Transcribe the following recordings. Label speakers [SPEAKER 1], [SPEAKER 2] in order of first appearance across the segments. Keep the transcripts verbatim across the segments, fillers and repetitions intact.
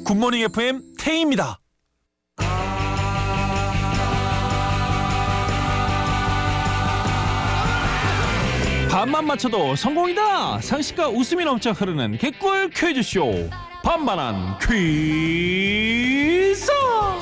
[SPEAKER 1] 굿모닝 에프엠 태희입니다. 반만 맞춰도 성공이다. 상식과 웃음이 넘쳐 흐르는 개꿀 퀴즈쇼 반반한 퀴즈.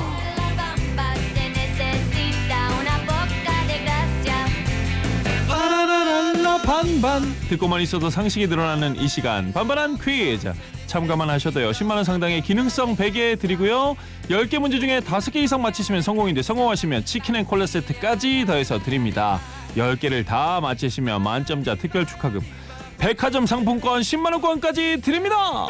[SPEAKER 1] 반반 듣고만 있어도 상식이 늘어나는 이 시간 반반한 퀴즈. 참가만 하셔도요 십만 원 상당의 기능성 베개 드리고요, 열 개 문제 중에 다섯 개 이상 맞히시면 성공인데 성공하시면 치킨 앤 콜라 세트까지 더해서 드립니다. 열 개를 다 맞히시면 만점자 특별 축하금 백화점 상품권 십만 원권까지 드립니다.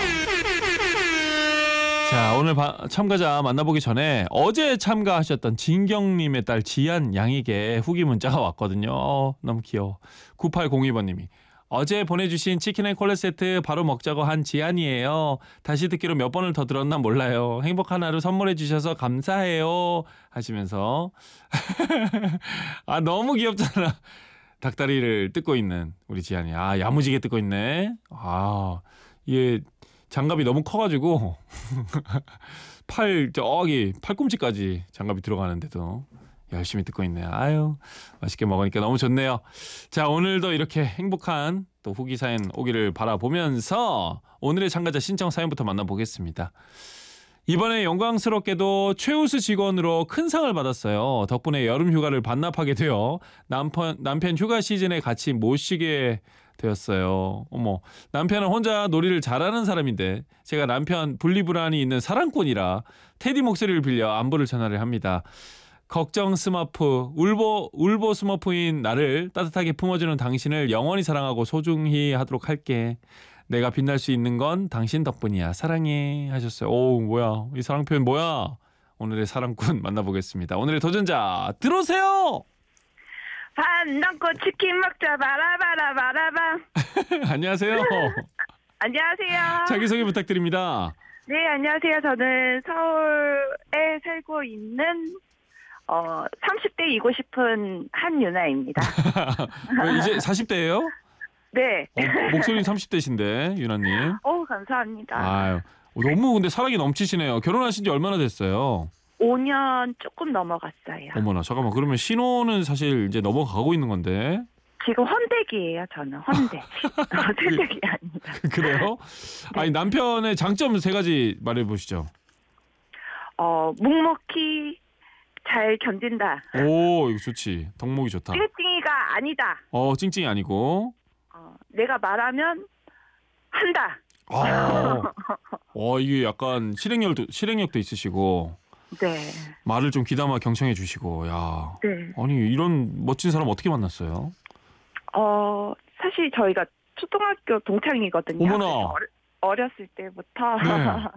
[SPEAKER 1] 자, 오늘 바, 참가자 만나보기 전에 어제 참가하셨던 진경님의 딸 지안 양에게 후기 문자가 왔거든요. 어, 너무 귀여워. 구팔공이 번님이 어제 보내주신 치킨 앤 콜라 세트 바로 먹자고 한 지안이에요. 다시 듣기로 몇 번을 더 들었나 몰라요. 행복한 하루 선물해 주셔서 감사해요 하시면서 아 너무 귀엽잖아. 닭다리를 뜯고 있는 우리 지안이. 아 야무지게 뜯고 있네. 아 이게 장갑이 너무 커가지고 팔 저기 팔꿈치까지 장갑이 들어가는데도 열심히 듣고 있네요. 아유 맛있게 먹으니까 너무 좋네요. 자, 오늘도 이렇게 행복한 또 후기 사연 오기를 바라보면서 오늘의 참가자 신청 사연부터 만나보겠습니다. 이번에 영광스럽게도 최우수 직원으로 큰 상을 받았어요. 덕분에 여름 휴가를 반납하게 되어 남편, 남편 휴가 시즌에 같이 못 쉬게 되었어요. 어머, 남편은 혼자 놀이를 잘하는 사람인데 제가 남편 분리불안이 있는 사랑꾼이라 테디 목소리를 빌려 안부를 전화를 합니다. 걱정 스머프, 울보, 울보 스머프인 나를 따뜻하게 품어주는 당신을 영원히 사랑하고 소중히 하도록 할게. 내가 빛날 수 있는 건 당신 덕분이야. 사랑해 하셨어요. 오, 뭐야 이 사랑 표현 뭐야. 오늘의 사랑꾼 만나보겠습니다. 오늘의 도전자 들어오세요.
[SPEAKER 2] 밥 넣고 치킨 먹자 바라바라바라밤.
[SPEAKER 1] 안녕하세요.
[SPEAKER 2] 안녕하세요.
[SPEAKER 1] 자기소개 부탁드립니다.
[SPEAKER 2] 네, 안녕하세요. 저는 서울에 살고 있는 어, 삼십 대이고 싶은 한유나입니다.
[SPEAKER 1] 이제 사십 대예요?
[SPEAKER 2] 네.
[SPEAKER 1] 어, 목소리 삼십 대신데 유나님.
[SPEAKER 2] 오, 감사합니다.
[SPEAKER 1] 아유, 너무 근데 사랑이 넘치시네요. 결혼하신 지 얼마나 됐어요?
[SPEAKER 2] 오 년 조금 넘어갔어요.
[SPEAKER 1] 어머나, 잠깐만. 그러면 신혼은 사실 이제 넘어가고 있는 건데.
[SPEAKER 2] 지금 헌댁이에요. 저는 헌댁. 새댁이 아닙니다.
[SPEAKER 1] 그래요?
[SPEAKER 2] 네.
[SPEAKER 1] 아니, 남편의 장점 세 가지 말해보시죠.
[SPEAKER 2] 어, 묵묵히 잘 견딘다.
[SPEAKER 1] 오, 이거 좋지. 덕목이 좋다.
[SPEAKER 2] 찡찡이가 아니다.
[SPEAKER 1] 어, 찡찡이 아니고.
[SPEAKER 2] 어, 내가 말하면 한다.
[SPEAKER 1] 아, 어, 이게 약간 실행력도 실행력도 있으시고.
[SPEAKER 2] 네.
[SPEAKER 1] 말을 좀 귀담아 경청해 주시고. 야.
[SPEAKER 2] 네.
[SPEAKER 1] 아니, 이런 멋진 사람 어떻게 만났어요?
[SPEAKER 2] 어, 사실 저희가 초등학교 동창이거든요.
[SPEAKER 1] 어머나.
[SPEAKER 2] 어려, 어렸을 때부터
[SPEAKER 1] 네.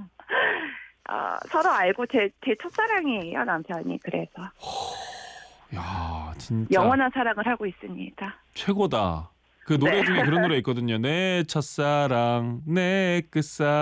[SPEAKER 2] 어, 서로 알고 제, 제 첫사랑이에요, 남편이. 그래서
[SPEAKER 1] 야, 진짜
[SPEAKER 2] 영원한 사랑을 하고 있습니다.
[SPEAKER 1] 최고다. 그 노래
[SPEAKER 2] 네.
[SPEAKER 1] 중에 그런 노래 있거든요. 내 첫사랑, 내 끝사랑.